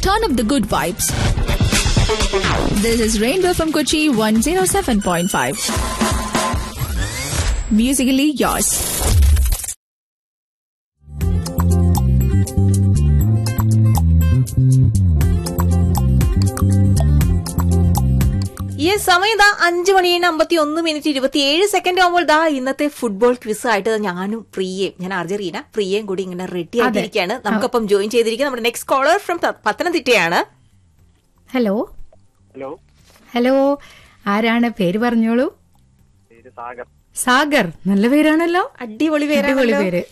Turn up the good vibes. This is Rainbow from Kochi 107.5. Musically yours. ഈ സമയം 5:51:27 ആകുമ്പോൾ ഇന്നത്തെ ഫുട്ബോൾ ക്വിസ് ആയിട്ട് ഞാനും ഞാൻ അർജറീന പ്രിയയും കൂടി ഇങ്ങനെ റെഡി ആയിരിക്കുകയാണ്. നമുക്കൊപ്പം ജോയിൻ ചെയ്തിരിക്കുന്നത് നമ്മുടെ next collar from പത്തനംതിട്ടയാണ്. Hello hello, ആരാണ്? പേര് പറഞ്ഞോളൂ. സാഗർ. നല്ല പേരാണല്ലോ, അടിപൊളി പേര്.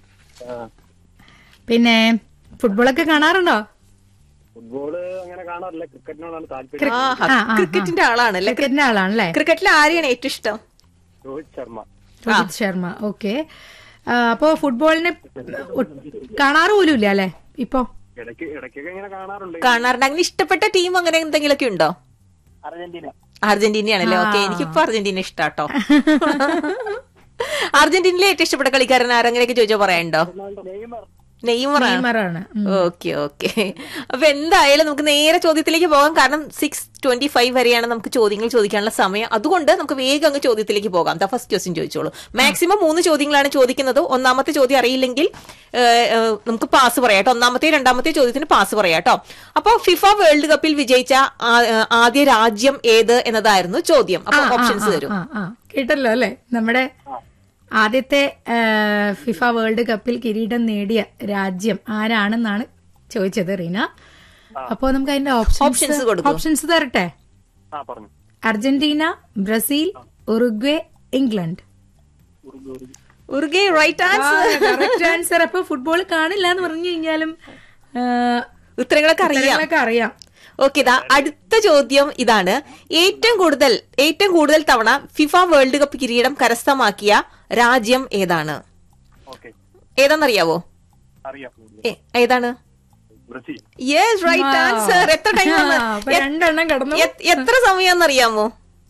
പിന്നെ ഫുട്ബോളൊക്കെ കാണാറുണ്ടോ? ഫുട്ബോള് അങ്ങനെ കാണാറില്ല, ക്രിക്കറ്റിനോടാണ് താല്പര്യം. ക്രിക്കറ്റിന്റെ ആളാണല്ലേ? ക്രിക്കറ്റിൽ ആരെയാണ് ഏറ്റവും ഇഷ്ടം? രോഹിത് ശർമ്മ. ഓക്കെ. അപ്പോ ഫുട്ബോളിനെ കാണാറ് പോലും ഇല്ല അല്ലെ? ഇപ്പൊ ഇടയ്ക്കൊക്കെ ഇങ്ങനെ കാണാറുണ്ട്. അങ്ങനെ ഇഷ്ടപ്പെട്ട ടീം അങ്ങനെ എന്തെങ്കിലുമൊക്കെ ഉണ്ടോ? അർജന്റീനയാണല്ലേ? ഓക്കെ, എനിക്കിപ്പോ അർജന്റീന ഇഷ്ടാട്ടോ. അർജന്റീനയിലെ ഏറ്റവും ഇഷ്ടപ്പെട്ട കളിക്കാരൻ ആരെങ്ങനെയൊക്കെ ചോദിച്ചാൽ പറയാനുണ്ടോ? നെയ്മറാണ്. ഓക്കെ. അപ്പൊ എന്തായാലും നമുക്ക് നേരെ ചോദ്യത്തിലേക്ക് പോകാം. കാരണം 6:25 വരെയാണ് നമുക്ക് ചോദ്യങ്ങൾ ചോദിക്കാനുള്ള സമയം. അതുകൊണ്ട് നമുക്ക് വേഗം അങ്ങ് ചോദ്യത്തിലേക്ക് പോകാം. ഫസ്റ്റ് ക്വസ്റ്റ്യൻ ചോദിച്ചോളൂ. മാക്സിമം 3 ചോദ്യങ്ങളാണ് ചോദിക്കുന്നത്. ഒന്നാമത്തെ ചോദ്യം അറിയില്ലെങ്കിൽ നമുക്ക് പാസ് പറയാട്ടോ. ഒന്നാമത്തെ രണ്ടാമത്തെ ചോദ്യത്തിന് പാസ് പറയാട്ടോ. അപ്പൊ ഫിഫ വേൾഡ് കപ്പിൽ വിജയിച്ച ആദ്യ രാജ്യം ഏത് എന്നതായിരുന്നു ചോദ്യം. അപ്പൊ ഓപ്ഷൻസ് തരും. കേട്ടല്ലോ അല്ലെ? നമ്മുടെ ആദ്യത്തെ ഫിഫ വേൾഡ് കപ്പിൽ കിരീടം നേടിയ രാജ്യം ആരാണെന്നാണ് ചോദിച്ചത് റീന. അപ്പോ നമുക്ക് അതിന്റെ ഓപ്ഷൻസ് തരട്ടെ. Argentina, Brazil, Uruguay, England. Uruguay right answer. അപ്പൊ ഫുട്ബോൾ കാണില്ല എന്ന് പറഞ്ഞു കഴിഞ്ഞാലും ഉത്തരങ്ങളൊക്കെ അറിയാം. ഓക്കെ, അടുത്ത ചോദ്യം ഇതാണ്. ഏറ്റവും കൂടുതൽ തവണ ഫിഫ വേൾഡ് കപ്പ് കിരീടം കരസ്ഥമാക്കിയ രാജ്യം ഏതാണ്? ഏതാണെന്നറിയാവോ? ഏതാണ്? Yes, right answer. എത്ര ടൈം? എത്ര സമയമെന്നറിയാമോ?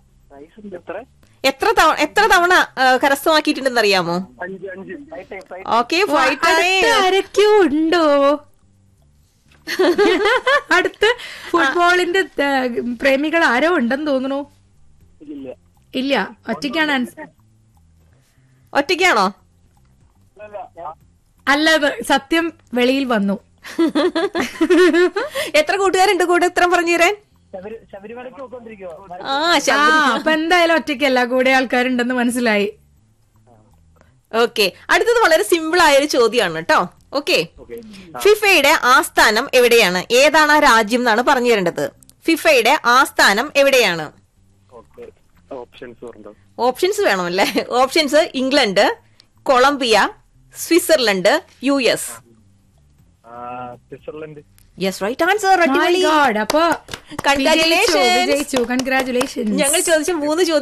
എത്ര തവണ കരസ്ഥമാക്കിയിട്ടുണ്ടെന്ന് അറിയാമോ? ഓക്കെ, ആരൊക്കെയോ ഉണ്ടോ അടുത്ത്? ഫുട്ബോളിന്റെ പ്രേമികൾ ആരോ ഉണ്ടെന്ന് തോന്നുന്നു. ഇല്ല, ഒറ്റയ്ക്കാണോ? അല്ല, സത്യം വെളിയിൽ വന്നു. എത്ര കൂട്ടുകാരുണ്ട് കൂടെ? ഉത്തരം പറഞ്ഞു തരാൻ. അപ്പൊ എന്തായാലും ഒറ്റയ്ക്കല്ല, കൂടെ ആൾക്കാരുണ്ടെന്ന് മനസ്സിലായി. ഓക്കെ, അടുത്തത് വളരെ സിമ്പിൾ ആയൊരു ചോദ്യമാണ് കേട്ടോ. ഓക്കെ, ഫിഫയുടെ ആസ്ഥാനം എവിടെയാണ്? ഏതാണ് ആ രാജ്യം എന്നാണ് പറഞ്ഞു തരേണ്ടത്. ഫിഫയുടെ ആസ്ഥാനം എവിടെയാണ്? ഓപ്ഷൻസ് വേണമല്ലേ? Options: England, Colombia, Switzerland, US. Yes, right answer. അപ്പൊ കൺഗ്രാറ്റുലേഷൻ. കൺഗ്രാറ്റുലേഷൻ. ഞങ്ങൾ ചോദിച്ച 3